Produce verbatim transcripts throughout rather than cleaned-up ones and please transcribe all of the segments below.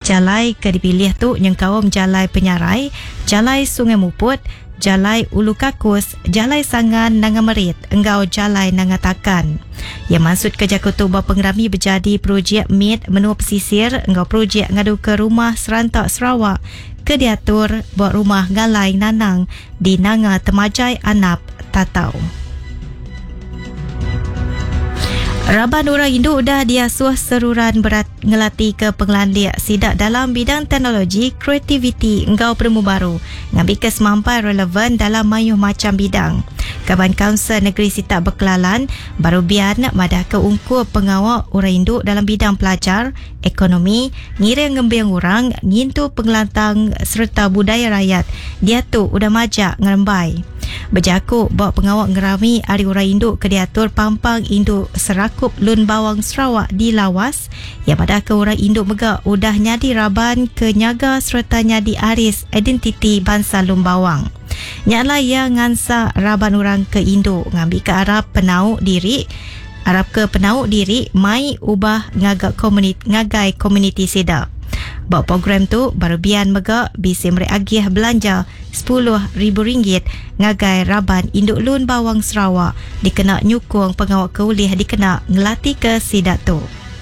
Jalai ke dipilih tu nyengkawam Jalai Penyarai, Jalai Sungai Muput, Jalai Ulu Kakus, Jalai Sangan Nanga Merit, Enggau Jalai Nanga Takan. Yang maksud kerja kutuba pengerami berjadi projek M I T menua pesisir, enggau projek ngadu ke rumah serantak Sarawak ke diatur buat rumah Galai Nanang di Nanga Temajai Anap Tatau. Raban orang Induk dah diasuh seruran berat ngelatih ke pengelandik sidak dalam bidang teknologi, kreativiti, engkau penemu baru, ngambil ke semampai relevan dalam mayuh macam bidang. Kaban Kaunsil Negeri Sitak Berkelalan baru bian madah ke ungkup pengawal orang Induk dalam bidang pelajar, ekonomi, ngira ngembiang orang, ngintu pengelantang serta budaya rakyat. Dia tu udah majak ngerembai. Berjakuk bawa pengawal ngerami Ari Orang Induk ke diatur Pampang Induk Serakup Lun Bawang Sarawak di Lawas. Yang pada ke orang Induk megak udah nyadi raban ke nyaga serta nyadi aris identiti bangsa Lun Bawang. Nyaklah yang ngansa raban orang ke Induk ngambil ke Arab penauk diri Arab ke penauk diri mai ubah ngagak komuniti ngagai komuniti sedap. Bawa program tu baru bian megak bisa meragih belanja sepuluh ribu ringgit ngagai raban Induk Lun Bawang Sarawak dikena nyukung pengawal keulih dikena ngelatih ke sidak tu.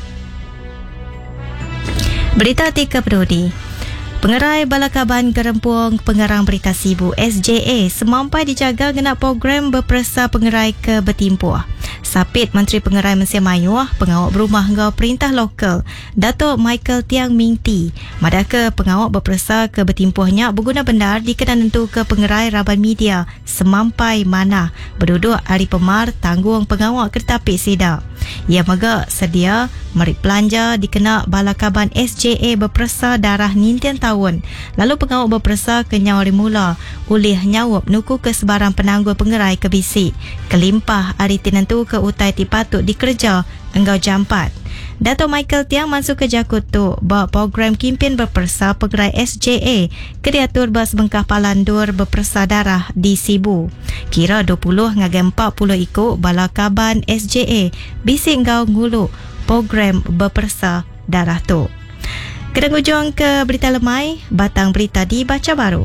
Berita tiga Pedodi. Pengerai Balakaban Gerempuang Pengarang Berita Sibu S J A semampai dijaga kena program berpersa pengerai ke bertimpuh. Sapit Menteri Pengerai Malaysia Mayuh, pengawal berumah ngau perintah lokal, Datuk Michael Tiang Ming Ti, madaka pengawal berpersa ke bertimpuhnya berguna benar dikena nentu ke pengerai raban media semampai mana berduduk hari pemar tanggung pengawal kereta api Seda. Ia megak sedia merik belanja dikena Balakaban S J A berpersa darah nintian tahun. Lalu pengawal berpersa ke nyawari mula ulih nyawap nuku ke sebarang penangguh pengerai ke bisik. Kelimpah hari tinentu ke utai tipatut dikerja enggau jampat. Dato' Michael Tiang masuk ke Jakut tu bawa program kimpin berpersa pengerai S J A ke diatur bas bengkah palandur berpersa darah di Sibu. Kira dua puluh ngagai empat puluh ikut Balakaban S J A bisik ngau ngulu program berpersa darah tu. Kedang ujung ke berita lemai, batang berita dibaca baru.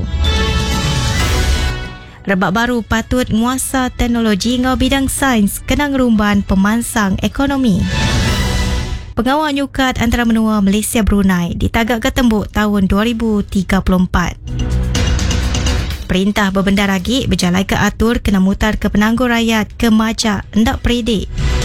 Rebak baru patut nguasa teknologi ngau bidang sains kena ngerumban pemansang ekonomi. Pengawal nyukat antara menua Malaysia Brunei ditagak ke tembuk tahun dua ribu tiga puluh empat. Perintah berbendar lagi berjalai ke atur kena mutar ke penangguh rakyat ke majak ndak predik.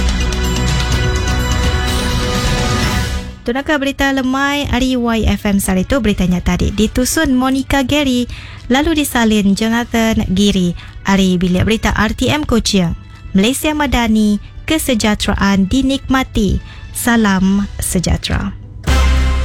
Tunaka berita lemai Ari Y F M sari itu beritanya tadi ditusun Monica Gary lalu disalin Jonathan Giri. Ari bilik berita R T M Kuching. Malaysia Madani, kesejahteraan dinikmati. Salam sejahtera.